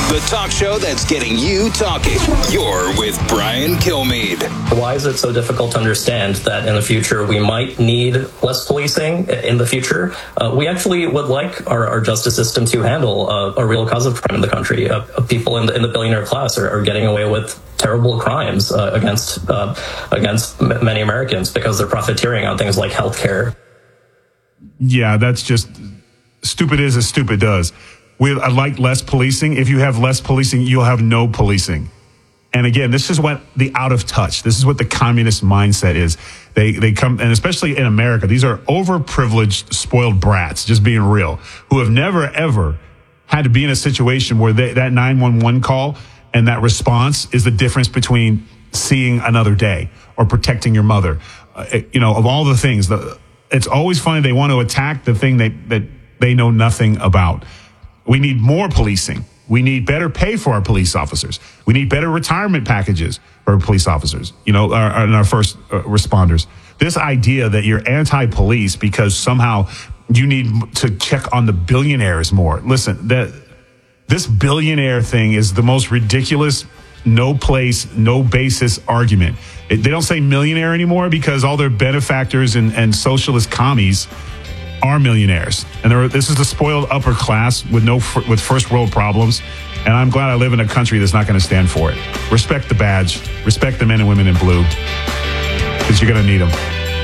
the talk show that's getting you talking. You're with Brian Kilmeade. Why is it so difficult to understand that in the future we might need less policing in the future? We actually would like our justice system to handle a real cause of crime in the country. People in the billionaire class are getting away with terrible crimes against many Americans because they're profiteering on things like healthcare. Yeah, that's just stupid is as stupid does. I like less policing. If you have less policing, you'll have no policing. And again, this is what the out of touch. This is what the communist mindset is. They come, and especially in America, these are overprivileged, spoiled brats, just being real, who have never, ever had to be in a situation where that 911 call and that response is the difference between seeing another day or protecting your mother. Of all the things, it's always funny they want to attack the thing that they know nothing about. We need more policing. We need better pay for our police officers. We need better retirement packages for our police officers, our first responders. This idea that you're anti-police because somehow you need to check on the billionaires more. Listen, this billionaire thing is the most ridiculous, no place, no basis argument. They don't say millionaire anymore because all their benefactors and socialist commies are millionaires. And this is the spoiled upper class with first world problems. And I'm glad I live in a country that's not going to stand for it. Respect the badge. Respect the men and women in blue. Because you're going to need them.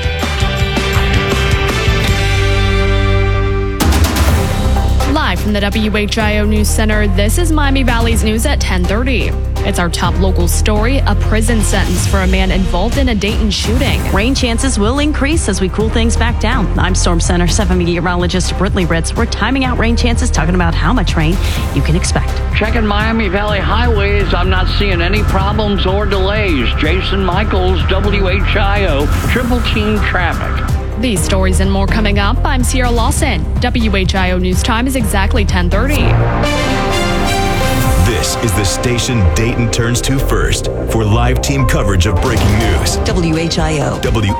Live from the WHIO News Center, this is Miami Valley's news at 10:30. It's our top local story, a prison sentence for a man involved in a Dayton shooting. Rain chances will increase as we cool things back down. I'm Storm Center 7 meteorologist Britley Ritz. We're timing out rain chances, talking about how much rain you can expect. Checking Miami Valley highways, I'm not seeing any problems or delays. Jason Michaels, WHIO, Triple Team Traffic. These stories and more coming up. I'm Sierra Lawson. WHIO News Time is exactly 10:30. This is the station Dayton turns to first for live team coverage of breaking news. WHIO.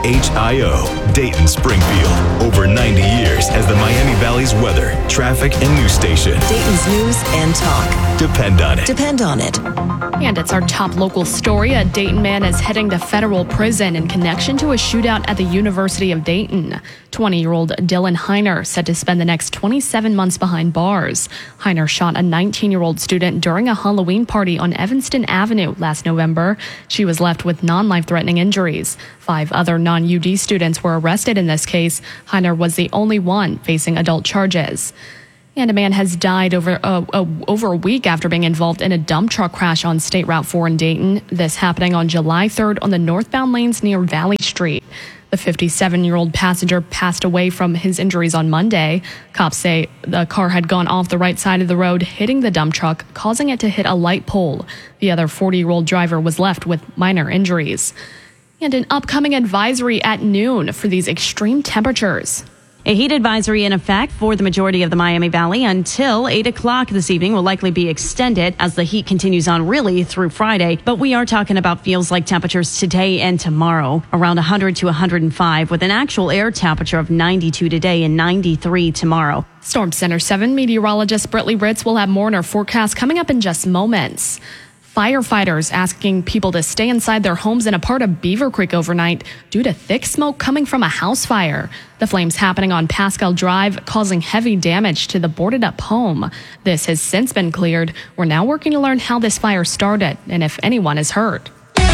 WHIO, Dayton Springfield. Over 90 years as the Miami Valley's weather, traffic, and news station. Dayton's news and talk. Depend on it. Depend on it. And it's our top local story. A Dayton man is heading to federal prison in connection to a shootout at the University of Dayton. 20-year-old Dylan Heiner set to spend the next 27 months behind bars. Heiner shot a 19-year-old student during a Halloween party on Evanston Avenue last November. She was left with non-life-threatening injuries. 5 other non-UD students were arrested in this case. Heiner was the only one facing adult charges. And a man has died over a week after being involved in a dump truck crash on State Route 4 in Dayton. This happening on July 3rd on the northbound lanes near Valley Street. The 57-year-old passenger passed away from his injuries on Monday. Cops say the car had gone off the right side of the road, hitting the dump truck, causing it to hit a light pole. The other 40-year-old driver was left with minor injuries. And an upcoming advisory at noon for these extreme temperatures. A heat advisory in effect for the majority of the Miami Valley until 8 o'clock this evening will likely be extended as the heat continues on really through Friday. But we are talking about feels like temperatures today and tomorrow, around 100 to 105, with an actual air temperature of 92 today and 93 tomorrow. Storm Center 7 meteorologist Britley Ritz will have more in our forecast coming up in just moments. Firefighters asking people to stay inside their homes in a part of Beaver Creek overnight due to thick smoke coming from a house fire. The flames happening on Pascal Drive, causing heavy damage to the boarded-up home. This has since been cleared. We're now working to learn how this fire started and if anyone is hurt.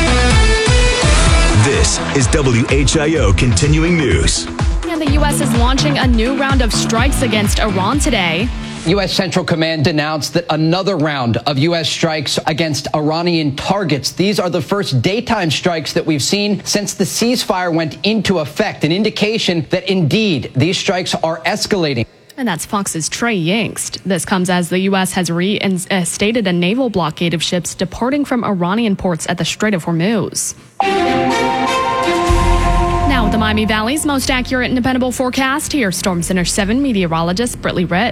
This is WHIO Continuing News. And the U.S. is launching a new round of strikes against Iran today. U.S. Central Command announced that another round of U.S. strikes against Iranian targets. These are the first daytime strikes that we've seen since the ceasefire went into effect, an indication that indeed these strikes are escalating. And that's Fox's Trey Yingst. This comes as the U.S. has reinstated a naval blockade of ships departing from Iranian ports at the Strait of Hormuz. Now with the Miami Valley's most accurate and dependable forecast, here's Storm Center 7 meteorologist Britley Ritz.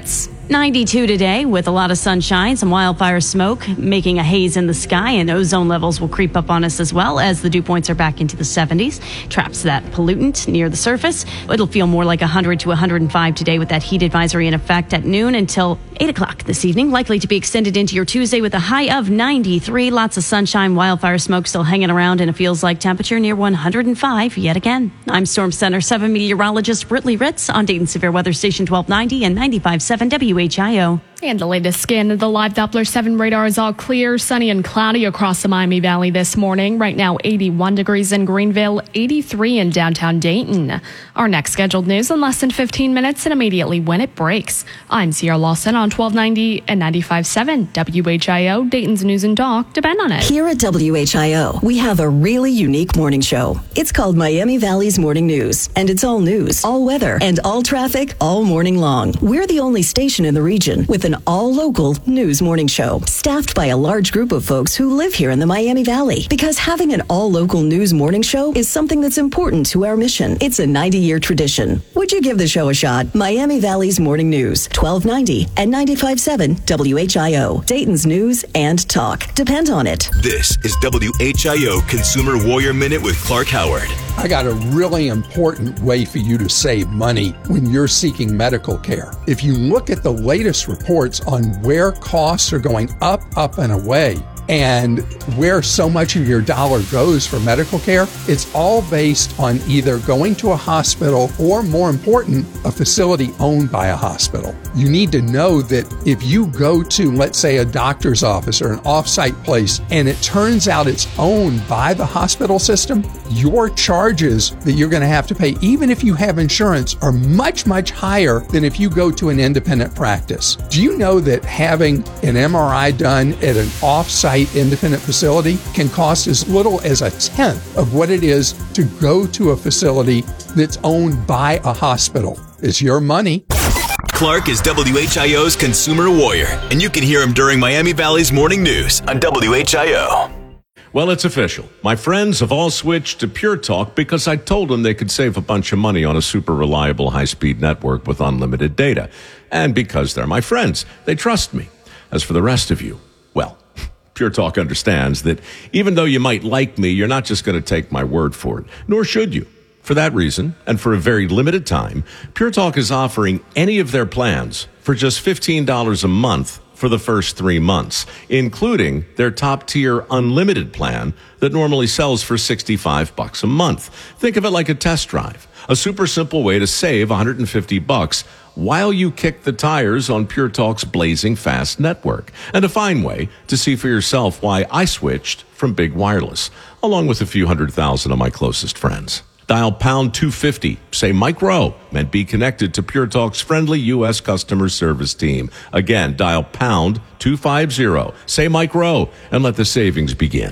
92 today with a lot of sunshine, some wildfire smoke making a haze in the sky, and ozone levels will creep up on us as well as the dew points are back into the 70s. Traps that pollutant near the surface. It'll feel more like 100 to 105 today with that heat advisory in effect at noon until 8 o'clock this evening. Likely to be extended into your Tuesday with a high of 93. Lots of sunshine, wildfire smoke still hanging around, and it feels like temperature near 105 yet again. I'm Storm Center 7 meteorologist Brittany Ritz on Dayton Severe Weather Station 1290 and 95.7 WHIO. And the latest scan of the live Doppler 7 radar is all clear, sunny and cloudy across the Miami Valley this morning. Right now, 81 degrees in Greenville, 83 in downtown Dayton. Our next scheduled news in less than 15 minutes and immediately when it breaks. I'm Sierra Lawson on 1290 and 95.7 WHIO, Dayton's News and Talk. Depend on it. Here at WHIO, we have a really unique morning show. It's called Miami Valley's Morning News, and it's all news, all weather, and all traffic all morning long. We're the only station in the region with an all-local news morning show, staffed by a large group of folks who live here in the Miami Valley. Because having an all-local news morning show is something that's important to our mission. It's a 90-year tradition. Would you give the show a shot? Miami Valley's Morning News, 1290 and 95.7 WHIO, Dayton's News and Talk. Depend on it. This is WHIO Consumer Warrior Minute with Clark Howard. I got a really important way for you to save money when you're seeking medical care. If you look at the latest reports on where costs are going up, and away, and where so much of your dollar goes for medical care, it's all based on either going to a hospital or, more important, a facility owned by a hospital. You need to know that if you go to, let's say, a doctor's office or an off-site place, and it turns out it's owned by the hospital system, your charges that you're going to have to pay, even if you have insurance, are much, much higher than if you go to an independent practice. Do you know that having an MRI done at an off-site independent facility can cost as little as a tenth of what it is to go to a facility that's owned by a hospital? It's your money. Clark is WHIO's Consumer Warrior, and you can hear him during Miami Valley's Morning News on WHIO. Well, it's official. My friends have all switched to Pure Talk because I told them they could save a bunch of money on a super reliable high-speed network with unlimited data. And because they're my friends, they trust me. As for the rest of you, well, Pure Talk understands that even though you might like me, you're not just going to take my word for it, nor should you. For that reason, and for a very limited time, Pure Talk is offering any of their plans for just $15 a month for the first 3 months, including their top-tier unlimited plan that normally sells for $65 a month. Think of it like a test drive, a super simple way to save $150 while you kick the tires on Pure Talk's blazing fast network, and a fine way to see for yourself why I switched from big wireless, along with a few 100,000 of my closest friends. Dial pound 250, say Mike Rowe, and be connected to Pure Talk's friendly U.S. customer service team. Again, dial pound 250, say Mike Rowe, and let the savings begin.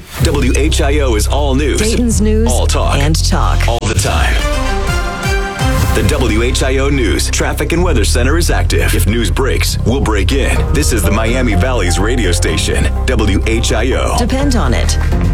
WHIO is all news, Dayton's News all talk, and Talk. all the time. The WHIO News Traffic and Weather Center is active. If news breaks, we'll break in. This is the Miami Valley's radio station, WHIO. Depend on it.